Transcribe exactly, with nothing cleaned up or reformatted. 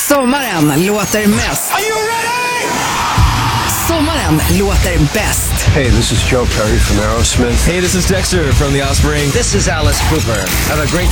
Sommaren låter mest. Are you ready? Sommaren låter bäst. Hey, this is Joe Perry from Aerosmith. Hey, this is Dexter from The Offspring. This is Alice Cooper. Have a great